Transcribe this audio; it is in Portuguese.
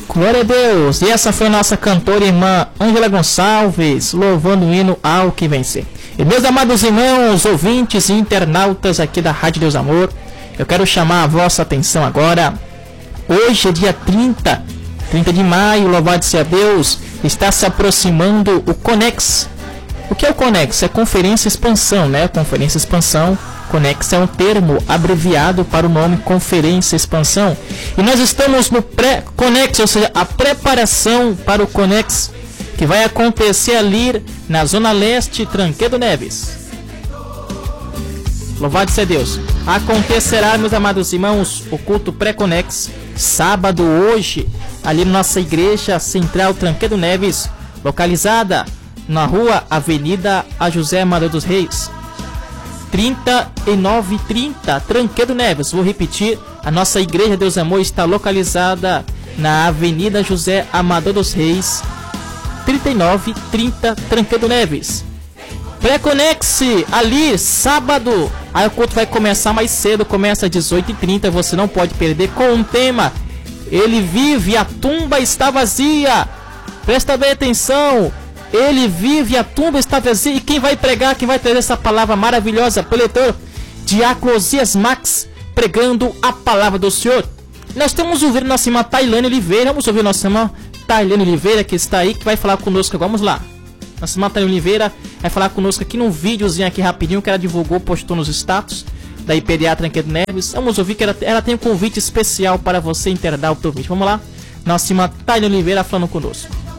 Glória a Deus! E essa foi a nossa cantora irmã Ângela Gonçalves, louvando o hino ao que vencer. E meus amados irmãos, ouvintes e internautas aqui da Rádio Deus Amor, eu quero chamar a vossa atenção agora. Hoje é dia 30 de maio, louvado seja Deus, está se aproximando o Conex. O que é o Conex? É Conferência Expansão, né? Conferência Expansão. Conex é um termo abreviado para o nome Conferência Expansão. E nós estamos no pré-Conex, ou seja, a preparação para o Conex, que vai acontecer ali na Zona Leste, Tranquedo Neves. Louvado seja Deus. Acontecerá, meus amados irmãos, o culto pré-Conex, sábado hoje, ali na nossa igreja central Tranquedo Neves, localizada na rua Avenida a José Amador dos Reis, 3930, Tranquedo Neves. Vou repetir, a nossa igreja Deus Amor está localizada na Avenida José Amador dos Reis, 3930, Tranquedo Neves. Pré-Conex ali, sábado. Aí o culto vai começar mais cedo, começa às 18h30, você não pode perder, com um tema: Ele vive, a tumba está vazia. Presta bem atenção. Ele vive, a tumba está vazia. E quem vai pregar, quem vai trazer essa palavra maravilhosa, preletor? Diácono Osias Max, pregando a palavra do Senhor. Nós temos ouvido nossa irmã Tailane Oliveira. Vamos ouvir nossa irmã Tailane Oliveira, que está aí, que vai falar conosco. Vamos lá. Nossa irmã Tailane Oliveira vai falar conosco aqui num videozinho aqui rapidinho que ela divulgou, postou nos status da IPDA Tranquedo Neves. Vamos ouvir que ela tem um convite especial para você, internauta ouvinte. Vamos lá. Nossa irmã Tailane Oliveira falando conosco.